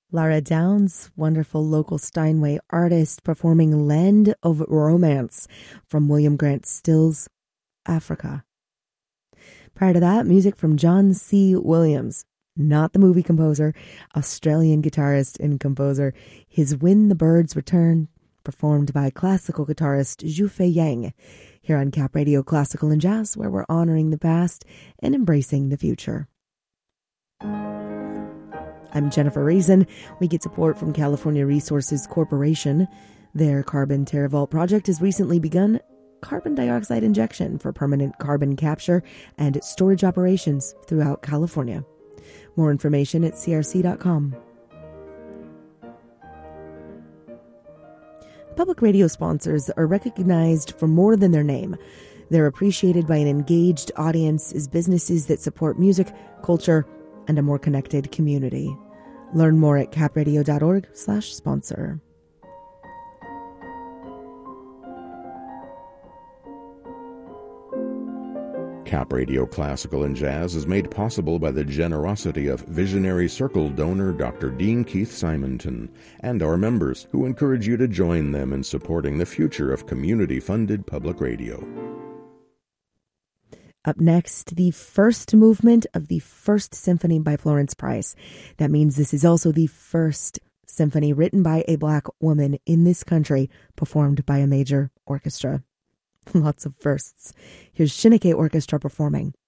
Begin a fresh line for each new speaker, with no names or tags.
Lara Downs, wonderful local Steinway artist, performing Land of Romance from William Grant Still's Africa. Prior to that, music from John C. Williams, not the movie composer, Australian guitarist and composer. His When the Birds Return, performed by classical guitarist Zhu Fei Yang, here on Cap Radio Classical and Jazz, where we're honoring the past and embracing the future. I'm Jennifer Reason. We get support from California Resources Corporation. Their Carbon TerraVault project has recently begun carbon dioxide injection for permanent carbon capture and storage operations throughout California. More information at crc.com. Public radio sponsors are recognized for more than their name. They're appreciated by an engaged audience as businesses that support music, culture, and a more connected community. Learn more at capradio.org/sponsor.
Cap Radio Classical and Jazz is made possible by the generosity of Visionary Circle donor Dr. Dean Keith Simonton and our members, who encourage you to join them in supporting the future of community-funded public radio.
Up next, the first movement of the First Symphony by Florence Price. That means this is also the first symphony written by a Black woman in this country, performed by a major orchestra. Lots of firsts. Here's Shinike Orchestra performing